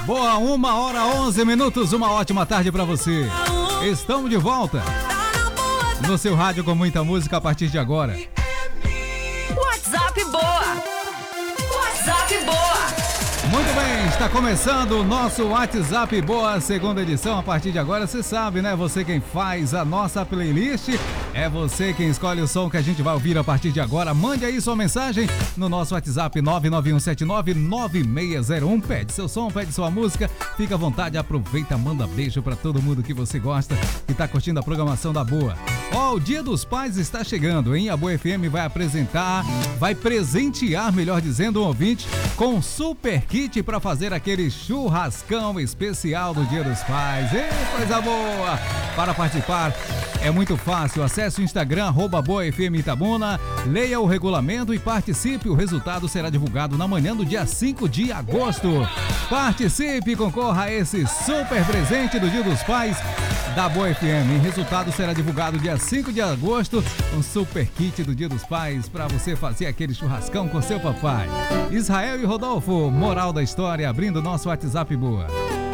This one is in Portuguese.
Boa, 1h11, uma ótima tarde pra você. Estamos de volta no seu rádio com muita música a partir de agora. WhatsApp Boa. WhatsApp Boa. Muito bem, está começando o nosso WhatsApp Boa, segunda edição. A partir de agora, você sabe, né? Você quem faz a nossa playlist, é você quem escolhe o som que a gente vai ouvir a partir de agora. Mande aí sua mensagem no nosso WhatsApp 991799601. Pede seu som, pede sua música, fica à vontade, aproveita, manda beijo pra todo mundo que você gosta, que tá curtindo a programação da Boa. Ó, o Dia dos Pais está chegando, hein? A Boa FM vai presentear, melhor dizendo, um ouvinte com super kit para fazer aquele churrascão especial do Dia dos Pais. Ei, coisa boa! Para participar é muito fácil, acesse o Instagram @BoaFM Itabuna, leia o regulamento e participe. O resultado será divulgado na manhã do dia 5 de agosto. Participe e concorra a esse super presente do Dia dos Pais da Boa FM. O resultado será divulgado dia 5 de agosto, um super kit do Dia dos Pais para você fazer aquele churrascão com seu papai. Israel e Rodolfo, moral da história, abrindo nosso WhatsApp Boa.